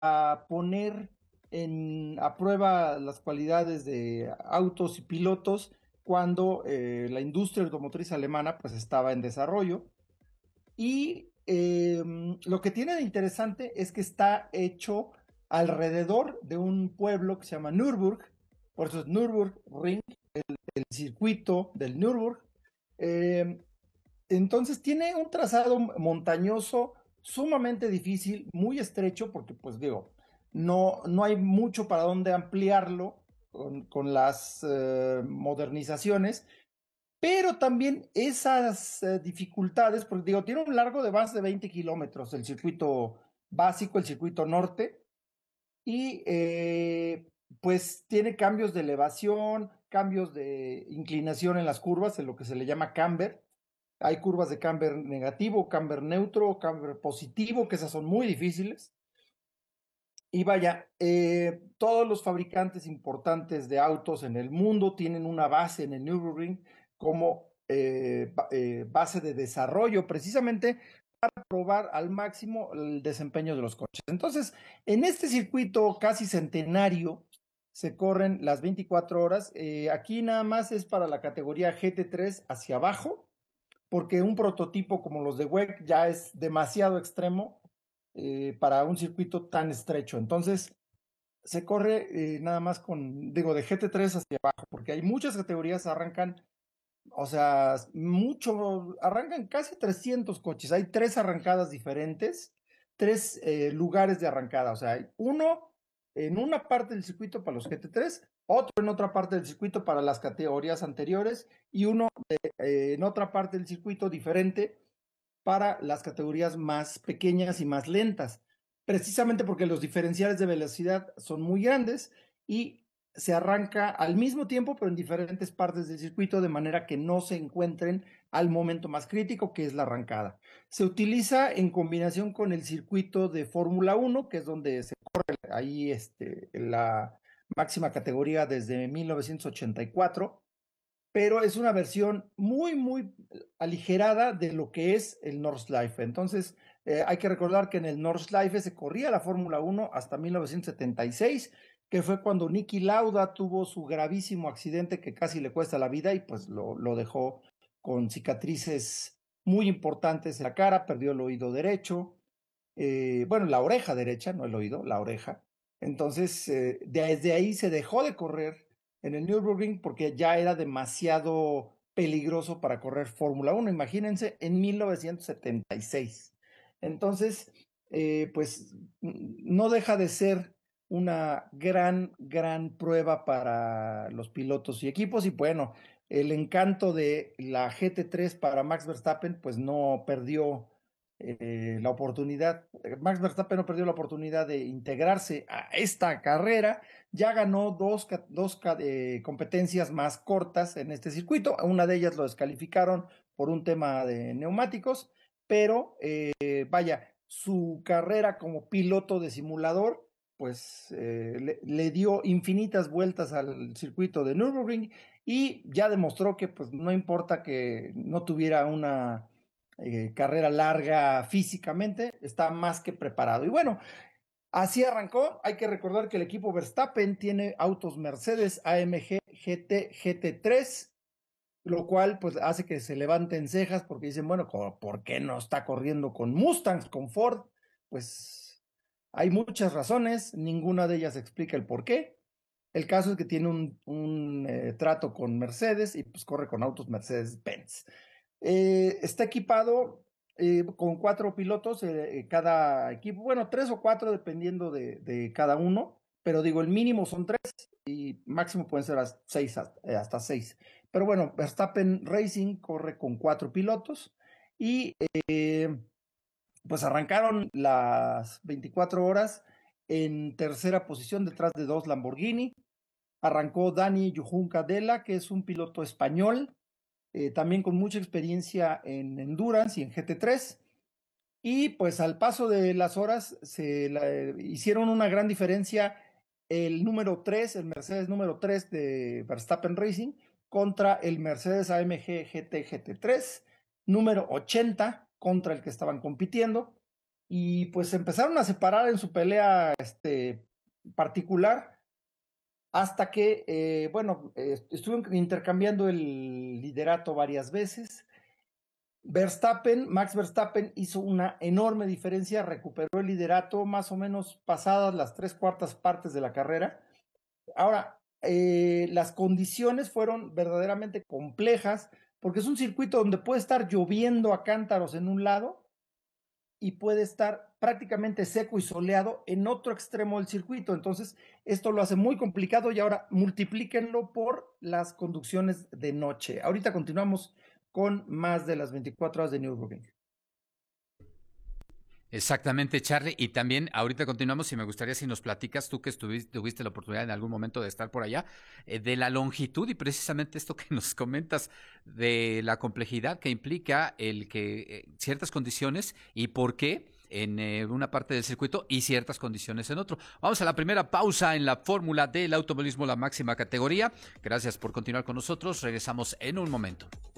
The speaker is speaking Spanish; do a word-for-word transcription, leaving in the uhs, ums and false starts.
a poner en, a prueba las cualidades de autos y pilotos cuando eh, la industria automotriz alemana pues estaba en desarrollo. Y eh, lo que tiene de interesante es que está hecho alrededor de un pueblo que se llama Nürburg, por eso es Nürburgring, el circuito del Nürburg. Eh, entonces tiene un trazado montañoso sumamente difícil, muy estrecho, porque pues digo, no, no hay mucho para dónde ampliarlo con, con las eh, modernizaciones, pero también esas eh, dificultades, porque digo, tiene un largo de más de veinte kilómetros el circuito básico, el circuito norte, y eh, pues tiene cambios de elevación, cambios de inclinación en las curvas, en lo que se le llama camber. Hay curvas de camber negativo, camber neutro, camber positivo, que esas son muy difíciles. Y vaya, eh, todos los fabricantes importantes de autos en el mundo tienen una base en el Nürburgring como eh, ba- eh, base de desarrollo, precisamente probar al máximo el desempeño de los coches. Entonces, en este circuito casi centenario se corren las veinticuatro horas. Eh, aquí nada más es para la categoría G T tres hacia abajo, porque un prototipo como los de W E C ya es demasiado extremo eh, para un circuito tan estrecho. Entonces, se corre eh, nada más con, digo, de G T tres hacia abajo, porque hay muchas categorías, arrancan, o sea, mucho, arrancan casi trescientos coches. Hay tres arrancadas diferentes, tres eh, lugares de arrancada. O sea, hay uno en una parte del circuito para los G T tres, otro en otra parte del circuito para las categorías anteriores y uno eh, en otra parte del circuito diferente para las categorías más pequeñas y más lentas, precisamente porque los diferenciales de velocidad son muy grandes y se arranca al mismo tiempo, pero en diferentes partes del circuito, de manera que no se encuentren al momento más crítico, que es la arrancada. Se utiliza en combinación con el circuito de Fórmula uno, que es donde se corre ahí este, la máxima categoría desde mil novecientos ochenta y cuatro, pero es una versión muy, muy aligerada de lo que es el Nordschleife. Entonces, eh, hay que recordar que en el Nordschleife se corría la Fórmula uno hasta mil novecientos setenta y seis, que fue cuando Niki Lauda tuvo su gravísimo accidente que casi le cuesta la vida y pues lo, lo dejó con cicatrices muy importantes en la cara, perdió el oído derecho, eh, bueno, la oreja derecha, no el oído, la oreja. Entonces, eh, desde ahí se dejó de correr en el Nürburgring porque ya era demasiado peligroso para correr Fórmula uno. Imagínense, en mil novecientos setenta y seis. Entonces, eh, pues no deja de ser una gran, gran prueba para los pilotos y equipos. Y bueno, el encanto de la G T tres para Max Verstappen, pues no perdió eh, la oportunidad. Max Verstappen no perdió la oportunidad de integrarse a esta carrera. Ya ganó dos, dos eh, competencias más cortas en este circuito. Una de ellas lo descalificaron por un tema de neumáticos, pero eh, vaya, su carrera como piloto de simulador, pues eh, le, le, dio infinitas vueltas al circuito de Nürburgring y ya demostró que pues no importa que no tuviera una eh, carrera larga físicamente, está más que preparado. Y bueno, así arrancó. Hay que recordar que el equipo Verstappen tiene autos Mercedes A M G G T G T tres, lo cual pues hace que se levanten cejas porque dicen, bueno, ¿por qué no está corriendo con Mustangs, con Ford? Pues hay muchas razones, ninguna de ellas explica el por qué. El caso es que tiene un, un eh, trato con Mercedes y pues corre con autos Mercedes-Benz. Eh, está equipado eh, con cuatro pilotos, eh, eh, cada equipo, bueno, tres o cuatro dependiendo de, de cada uno, pero digo, el mínimo son tres y máximo pueden ser hasta seis, eh, hasta seis. Pero bueno, Verstappen Racing corre con cuatro pilotos y eh, pues arrancaron las veinticuatro horas en tercera posición detrás de dos Lamborghini. Arrancó Dani Juncadella, que es un piloto español, eh, también con mucha experiencia en Endurance y en G T tres. Y pues al paso de las horas se la, eh, hicieron una gran diferencia el número tres, el Mercedes número tres de Verstappen Racing contra el Mercedes A M G G T G T tres número ochenta contra el que estaban compitiendo. y pues se empezaron a separar en su pelea este, particular hasta que, eh, bueno, eh, estuvieron intercambiando el liderato varias veces. Verstappen, Max Verstappen hizo una enorme diferencia, recuperó el liderato más o menos pasadas las tres cuartas partes de la carrera. Ahora, eh, las condiciones fueron verdaderamente complejas porque es un circuito donde puede estar lloviendo a cántaros en un lado y puede estar prácticamente seco y soleado en otro extremo del circuito. Entonces, esto lo hace muy complicado y ahora multiplíquenlo por las conducciones de noche. Ahorita continuamos con más de las veinticuatro horas de Nürburgring. Exactamente, Charlie. Y también ahorita continuamos y me gustaría si nos platicas, tú que estuviste, tuviste la oportunidad en algún momento de estar por allá, eh, de la longitud y precisamente esto que nos comentas de la complejidad que implica el que eh, ciertas condiciones y por qué en eh, una parte del circuito y ciertas condiciones en otro. Vamos a la primera pausa en la fórmula del automovilismo, la máxima categoría. Gracias por continuar con nosotros. Regresamos en un momento.